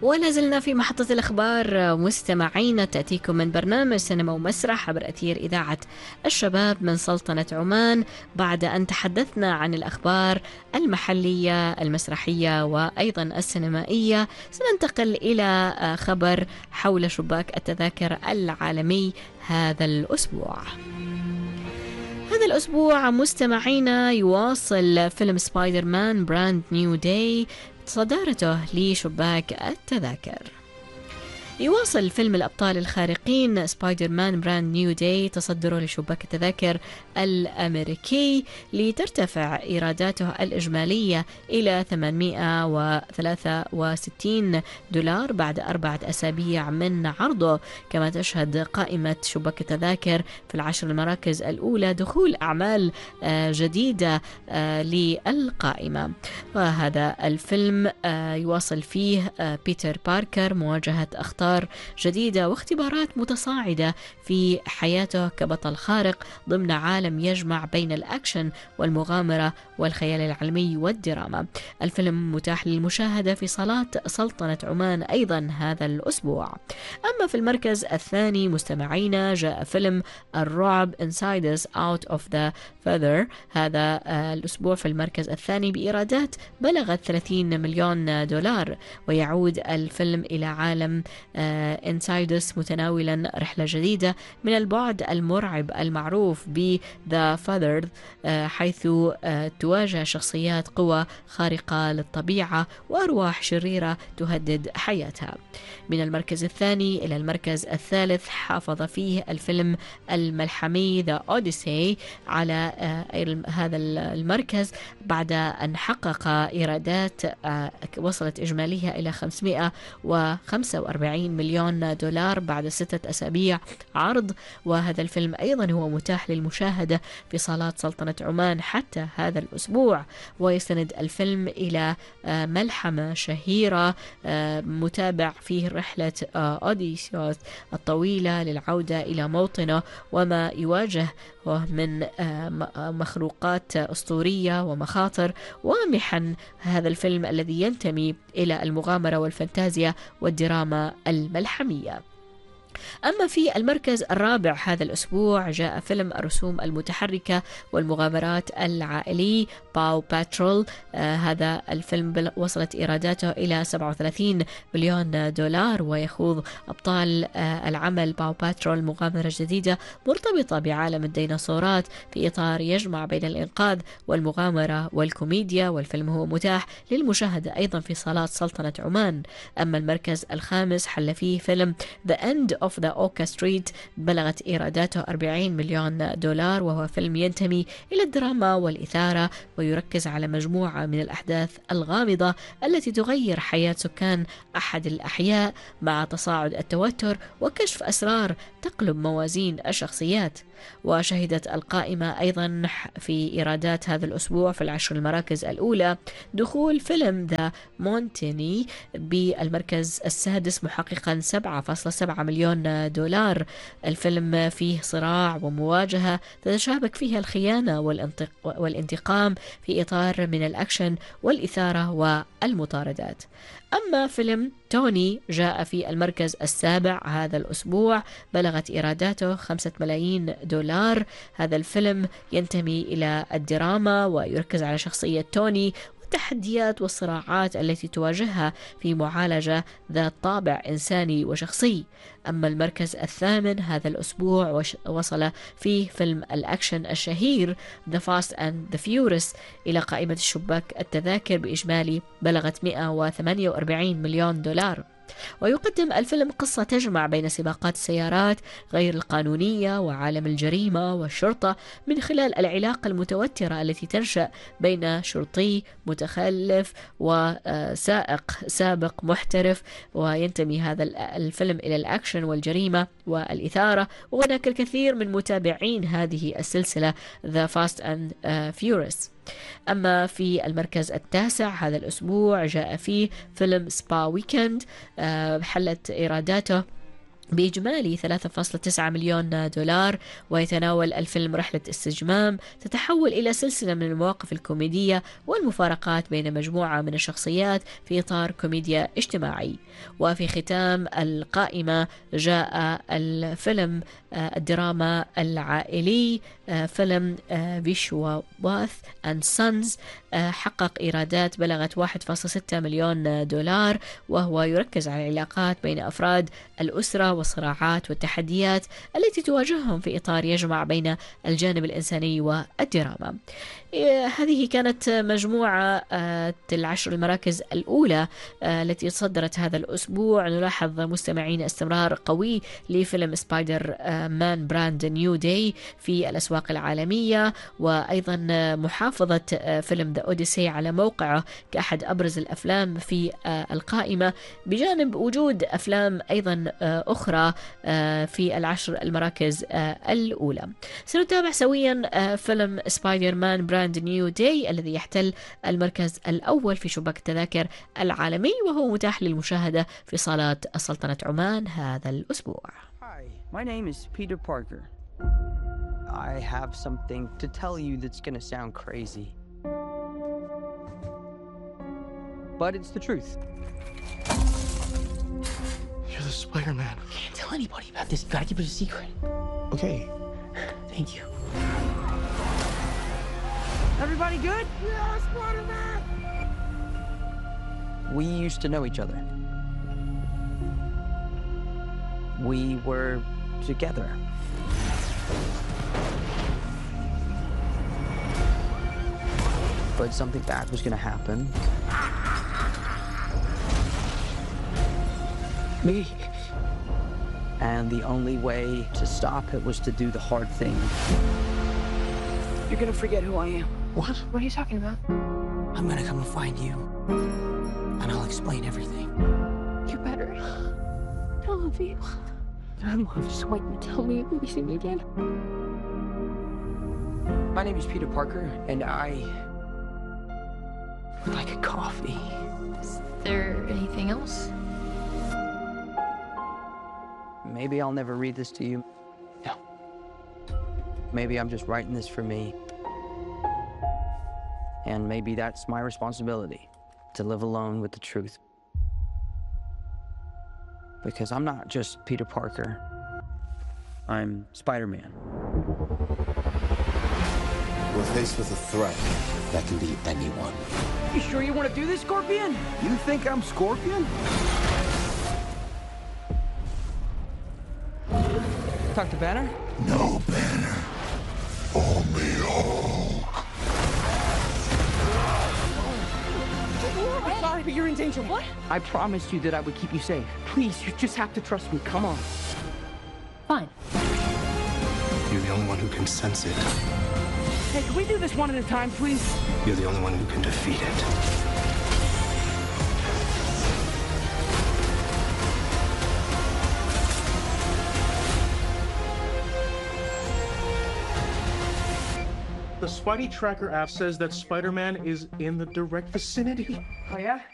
ولا زلنا في محطة الأخبار مستمعين، تأتيكم من برنامج سينما ومسرح عبر أثير إذاعة الشباب من سلطنة عمان. بعد أن تحدثنا عن الأخبار المحلية المسرحية وأيضا السينمائية، سننتقل إلى خبر حول شباك التذاكر العالمي هذا الأسبوع. هذا الأسبوع مستمعينا يواصل فيلم سبايدر مان براند نيو داي صدارته لشباك التذاكر. يواصل فيلم الأبطال الخارقين سبايدر مان براند نيو داي تصدره لشباك التذاكر الأمريكي لترتفع إيراداته الإجمالية إلى $863 بعد 4 أسابيع من عرضه. كما تشهد قائمة شباك التذاكر في 10 المراكز الأولى دخول أعمال جديدة للقائمة. وهذا الفيلم يواصل فيه بيتر باركر مواجهة أخطار جديدة واختبارات متصاعدة في حياته كبطل خارق ضمن عالم يجمع بين الأكشن والمغامرة والخيال العلمي والدراما. الفيلم متاح للمشاهدة في صالات سلطنة عمان أيضا هذا الأسبوع. أما في المركز الثاني مستمعينا جاء فيلم الرعب Insiders Out of the Feather هذا الأسبوع في المركز الثاني بإيرادات بلغت $30 مليون، ويعود الفيلم إلى عالم انسايدس متناولا رحلة جديدة من البعد المرعب المعروف ب The Feathered، حيث تواجه شخصيات قوى خارقة للطبيعة وأرواح شريرة تهدد حياتها. من المركز الثاني إلى المركز الثالث حافظ فيه الفيلم الملحمي The Odyssey على هذا المركز بعد أن حقق إيرادات وصلت إجماليها إلى $545 مليون بعد 6 أسابيع عرض. وهذا الفيلم أيضا هو متاح للمشاهدة في صالات سلطنة عمان حتى هذا الأسبوع. ويستند الفيلم إلى ملحمة شهيرة متابع فيه رحلة أوديسيوس الطويلة للعودة إلى موطنه وما يواجه من مخلوقات أسطورية ومخاطر ومحن. هذا الفيلم الذي ينتمي إلى المغامرة والفانتازيا والدراما الملحمية. أما في المركز الرابع هذا الأسبوع جاء فيلم الرسوم المتحركة والمغامرات العائلي باو باترول. هذا الفيلم وصلت إيراداته إلى $37 مليون، ويخوض أبطال العمل باو باترول مغامرة جديدة مرتبطة بعالم الديناصورات في إطار يجمع بين الإنقاذ والمغامرة والكوميديا. والفيلم هو متاح للمشاهدة أيضا في صالات سلطنة عمان. أما المركز الخامس حل فيه فيلم The End of the Oka Street بلغت إيراداته $40 مليون، وهو فيلم ينتمي إلى الدراما والإثارة ويركز على مجموعة من الأحداث الغامضة التي تغير حياة سكان أحد الأحياء مع تصاعد التوتر وكشف أسرار تقلب موازين الشخصيات. وشهدت القائمة أيضا في إيرادات هذا الأسبوع في 10 المراكز الأولى دخول فيلم ذا مونتيني بالمركز السادس محققا $7.7 مليون. الفيلم فيه صراع ومواجهة تتشابك فيها الخيانة والانتقام في إطار من الأكشن والإثارة والمطاردات. أما فيلم توني جاء في المركز السابع هذا الأسبوع بلغت إيراداته $5 ملايين. هذا الفيلم ينتمي إلى الدراما ويركز على شخصية توني والتحديات والصراعات التي تواجهها في معالجة ذات طابع إنساني وشخصي. أما المركز الثامن هذا الأسبوع وصل فيه فيلم الأكشن الشهير The Fast and the Furious إلى قائمة الشباك التذاكر بإجمالي بلغت $148 مليون. ويقدم الفيلم قصة تجمع بين سباقات السيارات غير القانونية وعالم الجريمة والشرطة من خلال العلاقة المتوترة التي تنشأ بين شرطي متخلف وسائق سابق محترف. وينتمي هذا الفيلم إلى الأكشن والجريمة والإثارة، وهناك الكثير من متابعين هذه السلسلة The Fast and Furious. أما في المركز التاسع هذا الأسبوع جاء فيه فيلم سبا ويكند، حلت إيراداته بإجمالي 3.9 مليون دولار. ويتناول الفيلم رحلة استجمام تتحول إلى سلسلة من المواقف الكوميدية والمفارقات بين مجموعة من الشخصيات في إطار كوميديا اجتماعي. وفي ختام القائمة جاء الفيلم الدراما العائلي فيلم فيشوا باث أند سانز، حقق إيرادات بلغت 1.6 مليون دولار، وهو يركز على العلاقات بين أفراد الأسرة والصراعات والتحديات التي تواجههم في إطار يجمع بين الجانب الإنساني والدراما. هذه كانت مجموعة العشر المراكز الأولى التي صدرت هذا الأسبوع. نلاحظ مستمعين استمرار قوي لفيلم سبايدر مان براند نيو داي في الأسواق العالمية، وأيضا محافظة فيلم ذا أوديسي على موقعه كأحد أبرز الأفلام في القائمة، بجانب وجود أفلام أيضا أخرى في العشر المراكز الأولى. سنتابع سويا فيلم سبايدر مان براند نيو داي الذي يحتل المركز الأول في شباك التذاكر العالمي، وهو متاح للمشاهدة في صالات سلطنة عمان هذا الأسبوع. Hi, my name is Peter Parker. I have something to tell you that's gonna sound crazy, but it's the truth. You're the Spider-Man. Can't tell anybody about this. You gotta keep it a secret. Okay. Thank you. Everybody good? Yeah, Spider-Man! We used to know each other. We were together. But something bad was gonna happen. Me. And the only way to stop it was to do the hard thing. You're gonna forget who I am. What? What are you talking about? I'm gonna come and find you. And I'll explain everything. You better. I love you. I love you. Just wait and tell me when you see me again. My name is Peter Parker, and I would like a coffee. Is there anything else? Maybe I'll never read this to you. No. Maybe I'm just writing this for me. And maybe that's my responsibility, to live alone with the truth. Because I'm not just Peter Parker. I'm Spider-Man. We're faced with a threat that can be anyone. You sure you want to do this, Scorpion? You think I'm Scorpion? Talk to Banner? No Banner. Only Hulk. I'm sorry, but you're in danger. What? I promised you that I would keep you safe. Please, you just have to trust me. Come on. Fine. You're the only one who can sense it. Hey, can we do this one at a time, please? You're the only one who can defeat it. The Spidey Tracker app says that Spider-Man is in the direct vicinity. Oh, yeah?